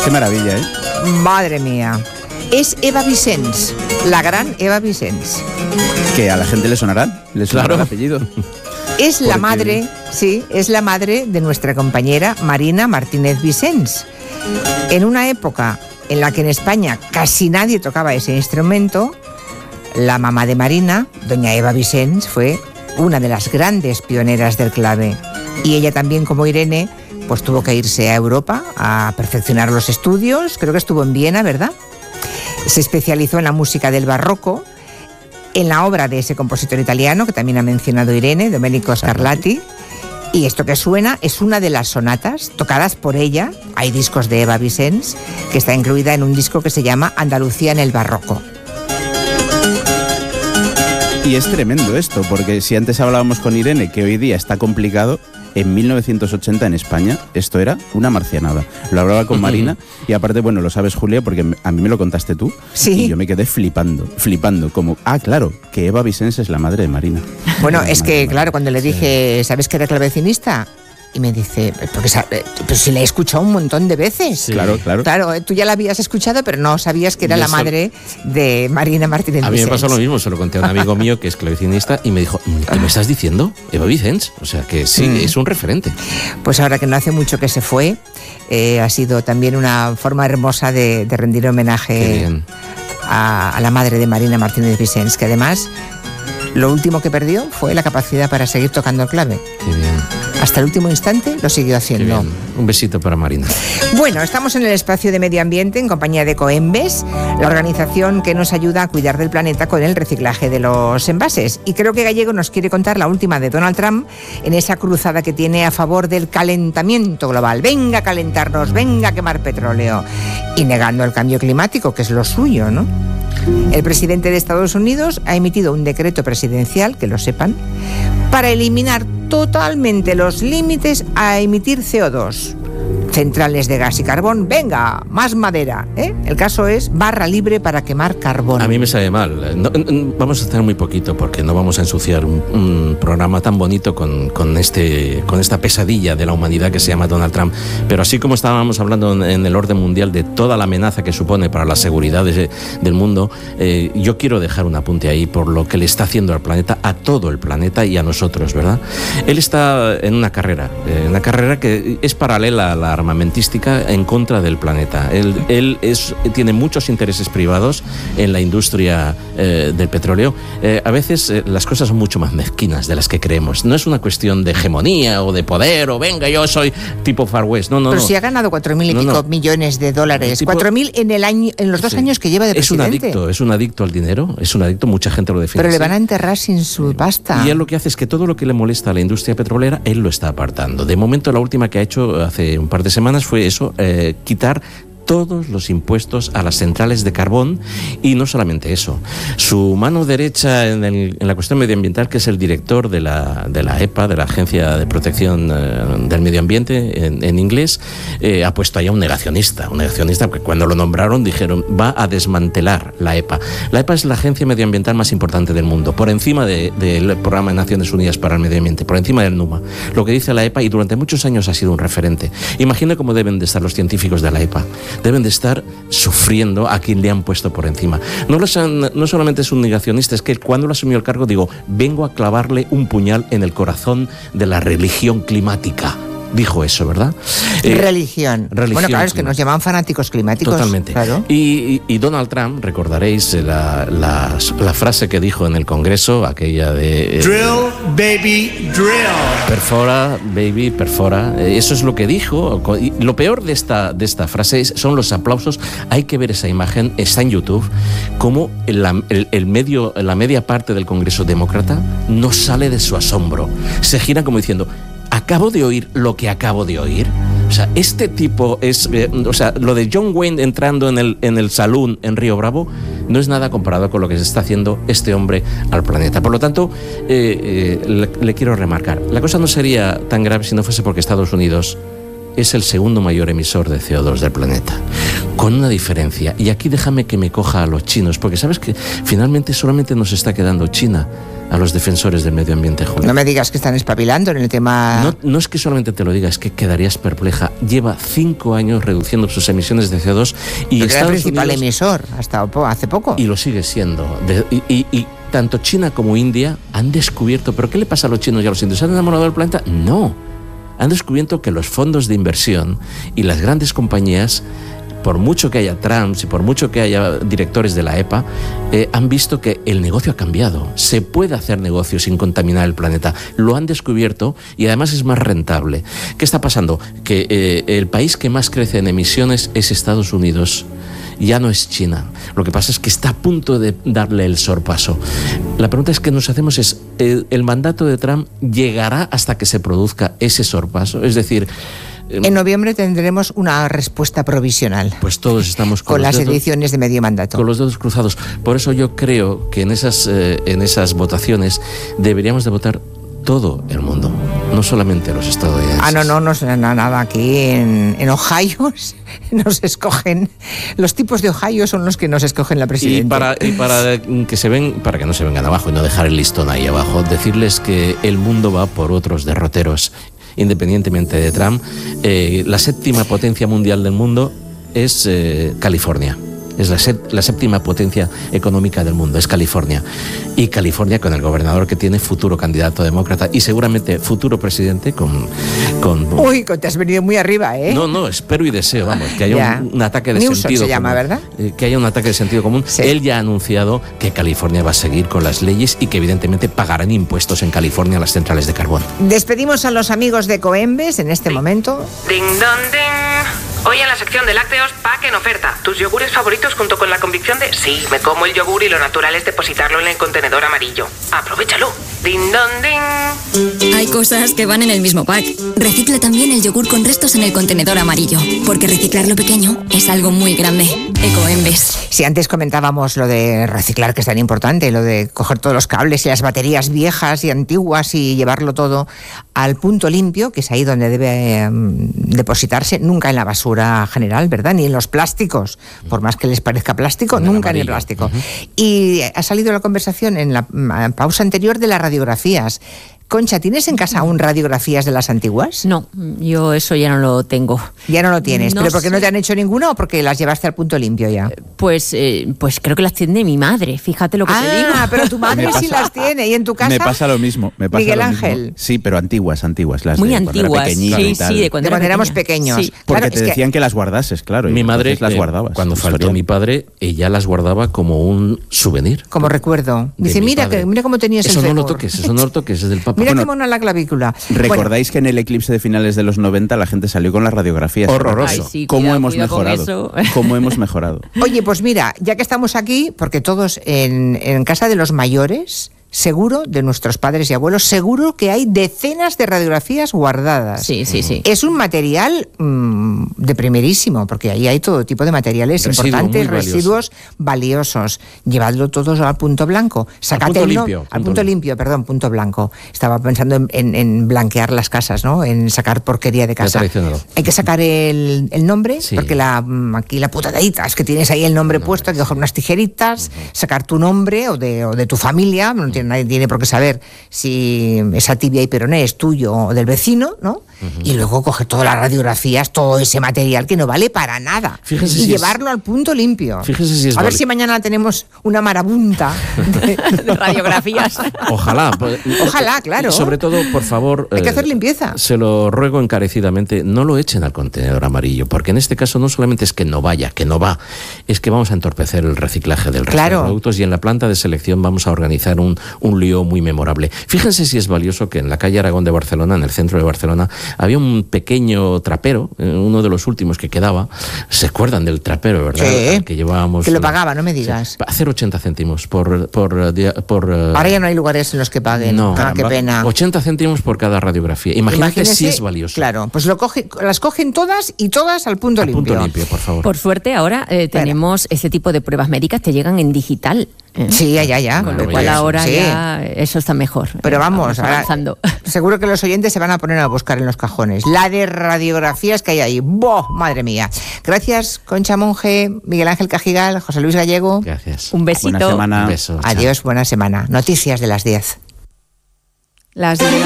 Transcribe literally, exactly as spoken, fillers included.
Qué maravilla, ¿eh? Madre mía. Es Eva Vicens, la gran Eva Vicens. Que a la gente le sonará, le sonará Claro. el apellido. Es la Porque- madre, sí, es la madre de nuestra compañera Marina Martínez Vicens. En una época en la que en España casi nadie tocaba ese instrumento, la mamá de Marina, doña Eva Vicens, fue una de las grandes pioneras del clave. Y ella también, como Irene, pues tuvo que irse a Europa a perfeccionar los estudios. Creo que estuvo en Viena, ¿verdad? Se especializó en la música del barroco, en la obra de ese compositor italiano que también ha mencionado Irene, Domenico Scarlatti. Y esto que suena es una de las sonatas tocadas por ella. Hay discos de Eva Vicens, que está incluida en un disco que se llama Andalucía en el Barroco. Y es tremendo esto, porque si antes hablábamos con Irene que hoy día está complicado, en mil novecientos ochenta en España esto era una marcianada. Lo hablaba con Marina y aparte, bueno, lo sabes, Julia, porque a mí me lo contaste tú. Sí. Y yo me quedé flipando, flipando, como, ah, claro, que Eva Vicens es la madre de Marina. Bueno, Madre, es madre, que, madre. claro, cuando le dije, ¿sabes que era clavecinista? Y me dice, porque sabe- pues si la he escuchado un montón de veces. Sí. Claro, claro. Claro, eh, tú ya la habías escuchado, pero no sabías que era Y la eso- madre de Marina Martínez A mí me Vicens. pasó lo mismo, se lo conté a un amigo mío que es clavecinista y me dijo, ¿qué me estás diciendo? Eva Vicens. O sea que sí, Mm. es un referente. Pues ahora que no hace mucho que se fue, eh, ha sido también una forma hermosa de, de rendir Qué homenaje bien. a, a la madre de Marina Martínez Vicens, que además lo último que perdió fue la capacidad para seguir tocando el clave. Qué bien. Hasta el último instante lo siguió Qué haciendo. bien. Un besito para Marina. Bueno, estamos en el espacio de medio ambiente en compañía de Coembes, la organización que nos ayuda a cuidar del planeta con el reciclaje de los envases. Y creo que Gallego nos quiere contar la última de Donald Trump en esa cruzada que tiene a favor del calentamiento global. Venga a calentarnos, venga a quemar petróleo. Y negando el cambio climático, que es lo suyo, ¿no? El presidente de Estados Unidos ha emitido un decreto presidencial, que lo sepan, para eliminar totalmente los límites a emitir C O dos. Centrales de gas y carbón, venga, más madera, ¿eh? El caso es barra libre para quemar carbón. A mí me sabe mal. No, no, vamos a hacer muy poquito porque no vamos a ensuciar un, un programa tan bonito con, con, este, con esta pesadilla de la humanidad que se llama Donald Trump. Pero así como estábamos hablando en, en el orden mundial de toda la amenaza que supone para la seguridad de, del mundo, eh, yo quiero dejar un apunte ahí por lo que le está haciendo al planeta, a todo el planeta y a nosotros, ¿verdad? Él está en una carrera, eh, una carrera que es paralela a la armamentística en contra del planeta. Él, él es, tiene muchos intereses privados en la industria eh, del petróleo. Eh, a veces eh, las cosas son mucho más mezquinas de las que creemos. No es una cuestión de hegemonía o de poder o venga, yo soy tipo Far West. No, no, Pero no. si ha ganado cuatro mil y No, pico no. millones de dólares. El tipo- Cuatro mil en el año, en los dos Sí. años que lleva de Es un presidente. adicto, es un adicto al dinero, es un adicto, mucha gente lo defiende Pero le así. van a enterrar sin su pasta. Y él lo que hace es que todo lo que le molesta a la industria petrolera, él lo está apartando. De momento, la última que ha hecho hace un par de semanas fue eso, eh, quitar todos los impuestos a las centrales de carbón y no solamente eso. Su mano derecha en, el, en la cuestión medioambiental, que es el director de la, de la E P A, de la Agencia de Protección eh, del Medio Ambiente en, en inglés, eh, ha puesto allá un negacionista, un negacionista porque cuando lo nombraron dijeron va a desmantelar la E P A. La E P A es la agencia medioambiental más importante del mundo, por encima de, del Programa de Naciones Unidas para el Medio Ambiente, por encima del NUMA. Lo que dice la E P A y durante muchos años ha sido un referente. Imagina cómo deben de estar los científicos de la E P A. Deben de estar sufriendo a quien le han puesto por encima. No, los han, no solamente es un negacionista, es que cuando lo asumió el cargo, digo, vengo a clavarle un puñal en el corazón de la religión climática. Dijo eso, ¿verdad? Eh, religión. religión Bueno, claro, es que climática. nos llaman fanáticos climáticos. Totalmente. Claro. Y, y, y Donald Trump, recordaréis eh, la, la, la frase que dijo en el Congreso, aquella de... eh, Drill, baby, drill. Perfora, baby, perfora. Eh, Eso es lo que dijo. Y lo peor de esta, de esta frase es- son los aplausos. Hay que ver esa imagen, está en YouTube, como la, el, el medio, la media parte del Congreso demócrata no sale de su asombro. Se gira como diciendo, acabo de oír lo que acabo de oír. O sea, este tipo es... eh, o sea, lo de John Wayne entrando en el, en el salón en Río Bravo no es nada comparado con lo que se está haciendo este hombre al planeta. Por lo tanto, eh, eh, le, le quiero remarcar, la cosa no sería tan grave si no fuese porque Estados Unidos es el segundo mayor emisor de C O dos del planeta. con una diferencia. Y aquí déjame que me coja a los chinos, porque sabes que finalmente solamente nos está quedando China a los defensores del medio ambiente, Julia. No me digas que están espabilando en el tema... No, no es que solamente te lo diga, es que quedarías perpleja. Lleva cinco años reduciendo sus emisiones de C O dos y Porque Estados era el principal Unidos, emisor hasta hace poco. y lo sigue siendo. De, y, y, y tanto China como India han descubierto... ¿Pero qué le pasa a los chinos y a los indios? ¿Se han enamorado del planeta? No. Han descubierto que los fondos de inversión y las grandes compañías, por mucho que haya Trumps y por mucho que haya directores de la E P A, eh, han visto que el negocio ha cambiado. Se puede hacer negocio sin contaminar el planeta. Lo han descubierto y además es más rentable. ¿Qué está pasando? Que eh, el país que más crece en emisiones es Estados Unidos. Ya no es China. Lo que pasa es que está a punto de darle el sorpaso. La pregunta es que nos hacemos es, ¿el, el mandato de Trump llegará hasta que se produzca ese sorpaso? Es decir... En noviembre tendremos una respuesta provisional. Pues todos estamos con, con los las dedos, elecciones de medio mandato. Con los dedos cruzados. Por eso yo creo que en esas, eh, en esas votaciones deberíamos de votar todo el mundo, no solamente los estadounidenses. Ah, no, no, no, no nada. Aquí en, en Ohio nos escogen, los tipos de Ohio son los que nos escogen la presidenta. Y para, y para que se ven, para que no se vengan abajo y no dejar el listón ahí abajo, decirles que el mundo va por otros derroteros. Independientemente de Trump, eh, la séptima potencia mundial del mundo es eh, California. Es la, set, la séptima potencia económica del mundo, es California. Y California con el gobernador que tiene, futuro candidato demócrata y seguramente futuro presidente con... con Uy, te has venido muy arriba, ¿eh? No, no, espero y deseo, vamos, que haya un, un ataque de Newsom sentido se llama, común. ¿verdad? Eh, que haya un ataque de sentido común. Sí. Él ya ha anunciado que California va a seguir con las leyes y que evidentemente pagarán impuestos en California a las centrales de carbón. Despedimos a los amigos de Coembes en este momento. Ding dong ding. Hoy en la sección de lácteos, pack en oferta. Tus yogures favoritos junto con la convicción de sí, me como el yogur y lo natural es depositarlo en el contenedor amarillo. ¡Aprovechalo! Ding dong ding. Hay cosas que van en el mismo pack. Recicla también el yogur con restos en el contenedor amarillo, porque reciclar lo pequeño es algo muy grande. Ecoembes. Si antes comentábamos lo de reciclar, que es tan importante, lo de coger todos los cables y las baterías viejas y antiguas y llevarlo todo al punto limpio, que es ahí donde debe um, depositarse, nunca en la basura general, ¿verdad? Ni en los plásticos, por más que les parezca plástico, en nunca el en el amarillo. plástico. Uh-huh. Y ha salido la conversación en la uh, pausa anterior de las radiografías. Concha, ¿tienes en casa aún radiografías de las antiguas? No, yo eso ya no lo tengo. Ya no lo tienes, No ¿pero porque sé. no te han hecho ninguna o porque las llevaste al punto limpio ya? Pues, eh, pues creo que las tiene mi madre, fíjate lo que te digo. Ah, pero tu madre Me sí pasa- las tiene. ¿Y en tu casa? Me pasa lo mismo. Me pasa Miguel lo mismo. Ángel. Sí, pero antiguas, antiguas. Las Muy de cuando era antiguas, pequeñito sí, y tal. sí, de cuando De cuando era éramos pequeña. pequeños. Sí. Porque Claro, te es que- decían que... las guardases, claro. y Mi madre, entonces las eh, guardabas. cuando faltó Historial. mi padre, ella las guardaba como un souvenir. Como recuerdo. de Dice, mi mira, padre. que, mira cómo tenías Eso el no lo fémur. toques, eso no lo toques, es del papá. Mira Bueno, qué mona la clavícula. ¿Recordáis que en el eclipse de finales de los noventa la gente salió con las radiografías? Horroroso. Ay, sí, ¿Cómo cuidado, hemos cuidado con mejorado? eso. ¿Cómo hemos mejorado? Bueno, oye, pues mira, ya que estamos aquí, porque todos en, en casa de los mayores, seguro, de nuestros padres y abuelos, seguro que hay decenas de radiografías guardadas. Sí, sí, sí. Es un material mmm, de primerísimo, porque ahí hay todo tipo de materiales Residuo importantes, muy valioso. residuos valiosos. Llevadlo todos al punto blanco. Sacad punto el no- limpio, Al punto punto limpio. limpio, perdón, punto blanco. Estaba pensando en, en- en blanquear las casas, ¿no? En sacar porquería de casa. traicionado. Hay que sacar el, el nombre, Sí. porque la, mm, aquí la putadita es que tienes ahí el nombre puesto, hay que coger unas tijeritas, sacar tu nombre o de, o de tu familia, no tiene, nadie tiene por qué saber si esa tibia y peroné es tuyo o del vecino, ¿no? Y luego coger todas las radiografías, todo ese material que no vale para nada. Fíjese y si es- llevarlo al punto limpio. Fíjese si es A ver vali- si mañana tenemos una marabunta de, De radiografías. Ojalá. pues, Ojalá, claro. Y sobre todo, por favor... Hay que eh, hacer limpieza. Se lo ruego encarecidamente, no lo echen al contenedor amarillo, porque en este caso no solamente es que no vaya, que no va, es que vamos a entorpecer el reciclaje del resto Claro. de productos y en la planta de selección vamos a organizar un, un lío muy memorable. Fíjense si es valioso que en la calle Aragón de Barcelona, en el centro de Barcelona, había un pequeño trapero, eh, uno de los últimos que quedaba. ¿Se acuerdan del trapero, verdad? Sí. Al que llevábamos... Que lo una- pagaba, no me digas. Sí, hacer ochenta céntimos por... por, eh, dia- por eh, Ahora ya no hay lugares en los que paguen. no, Ah, qué pena. ochenta céntimos por cada radiografía. Imagínate Imagínese, si es valioso. Claro, pues lo coge, las cogen todas y todas al punto Al limpio. punto limpio, por favor. Por suerte ahora eh, tenemos ese tipo de pruebas médicas, te llegan en digital. ¿eh? Sí, ya, ya, ya. Con lo cual ahora Sí. ya eso está mejor. Pero eh, vamos, ahora, avanzando. seguro que los oyentes se van a poner a buscar en los cajones. La de radiografías que hay ahí. ¡Boh! Madre mía. Gracias, Concha Monge, Miguel Ángel Cajigal, José Luis Gallego. Gracias. Un besito. Buena semana. Un beso. Chao. Adiós, buena semana. Noticias de las diez. Las de